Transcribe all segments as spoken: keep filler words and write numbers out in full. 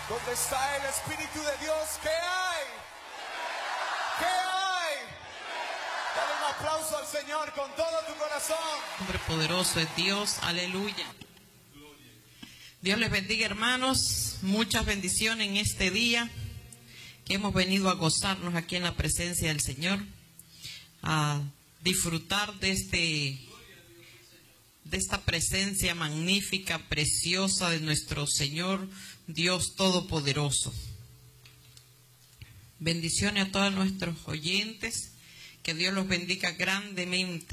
¿Dónde está el Espíritu de Dios? ¿Qué hay? ¿Qué hay? Dale un aplauso al Señor con todo tu corazón. Hombre poderoso es Dios, aleluya. Dios les bendiga, hermanos, muchas bendiciones en este día que hemos venido a gozarnos aquí en la presencia del Señor, a disfrutar de este de esta presencia magnífica, preciosa de nuestro Señor Dios Todopoderoso. Bendiciones a todos nuestros oyentes, que Dios los bendiga grandemente.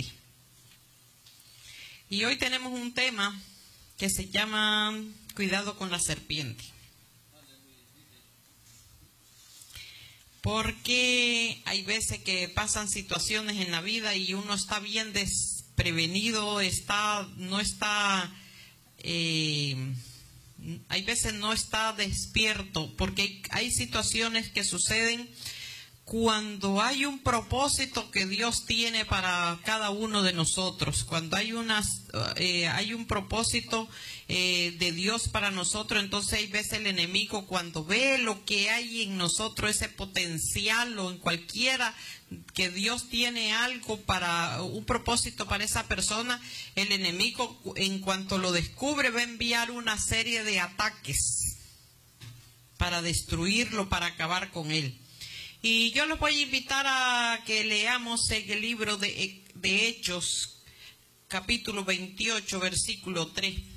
Y hoy tenemos un tema que se llama cuidado con la serpiente. Porque hay veces que pasan situaciones en la vida y uno está bien desprevenido, está, no está, eh, hay veces no está despierto, porque hay situaciones que suceden cuando hay un propósito que Dios tiene para cada uno de nosotros, cuando hay unas, eh, hay un propósito eh, de Dios para nosotros. Entonces hay veces el enemigo, cuando ve lo que hay en nosotros, ese potencial, o en cualquiera que Dios tiene algo para, un propósito para esa persona, el enemigo, en cuanto lo descubre, va a enviar una serie de ataques para destruirlo, para acabar con él. Y yo los voy a invitar a que leamos en el libro de, de Hechos, capítulo veintiocho, versículo tres.